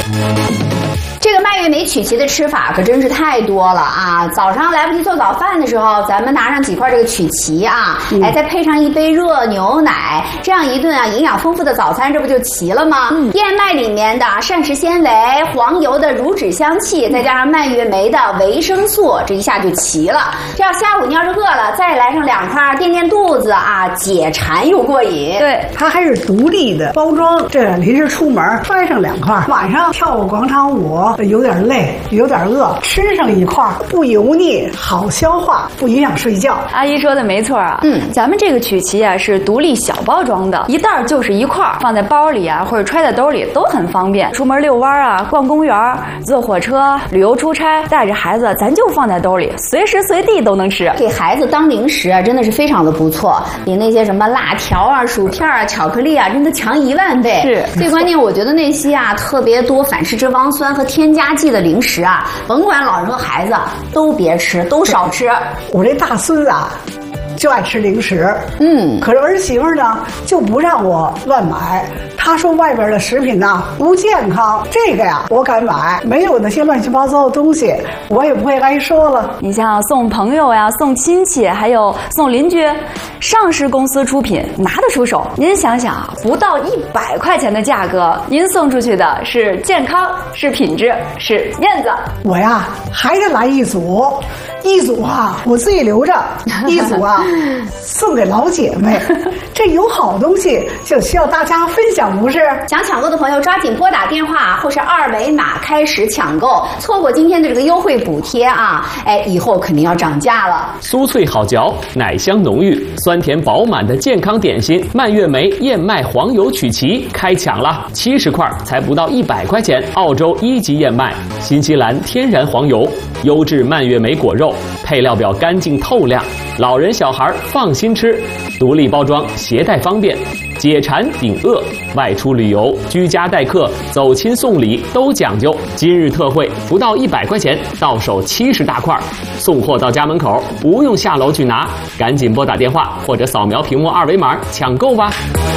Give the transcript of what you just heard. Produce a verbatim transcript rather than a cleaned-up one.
这个蔓越莓曲奇的吃法可真是太多了啊！早上来不及做早饭的时候，咱们拿上几块这个曲奇啊，嗯、哎，再配上一杯热牛奶，这样一顿啊营养丰富的早餐，这不就齐了吗？嗯、燕麦里面的膳食纤维、黄油的乳脂香气，再加上蔓越莓的维生素，这一下就齐了。这要下午你要是饿了，再来上两块垫垫肚子啊，解馋又过瘾。 对，它还是独立的包装，这临时出门揣上两块，晚上跳个广场舞。有点累，有点饿，吃上一块不油腻，好消化，不影响睡觉。 阿姨说的没错啊，嗯，咱们这个曲奇啊是独立小包装的，一袋就是一块，放在包里啊或者揣在兜里都很方便。出门遛弯啊、逛公园、坐火车、旅游出差，带着孩子咱就放在兜里，随时随地都能吃。 给孩子当零食啊，真的是非常的不错，比那些什么辣条啊、薯片啊、巧克力啊，真的强一万倍。 是， 最关键，我觉得那些啊特别多反式脂肪酸和添加剂的零食啊，甭管老人和孩子都别吃，都少吃。 我这大孙子啊就爱吃零食，嗯，可是儿媳妇呢就不让我乱买。她说外边的食品呐不健康，这个呀我敢买，没有那些乱七八糟的东西，我也不会挨说了。 你像送朋友呀、送亲戚，还有送邻居，上市公司出品拿得出手。您想想，不到一百块钱的价格，您送出去的是健康，是品质，是面子。 我呀还得来一组。一组啊，我自己留着；一组啊，送给老姐妹。这有好东西就需要大家分享，不是？ 想抢购的朋友抓紧拨打电话或是二维码开始抢购，错过今天的这个优惠补贴啊，哎，以后肯定要涨价了。 酥脆好嚼，奶香浓郁，酸甜饱满的健康点心蔓越莓燕麦黄油曲奇开抢了，七十块才不到一百块钱。澳洲一级燕麦，新西兰天然黄油，优质蔓越莓果肉。配料表干净透亮，老人小孩放心吃，独立包装，携带方便，解馋顶饿，外出旅游、居家待客、走亲送礼都讲究。今日特惠，不到一百块钱，到手七十大块，送货到家门口，不用下楼去拿，赶紧拨打电话或者扫描屏幕二维码抢购吧。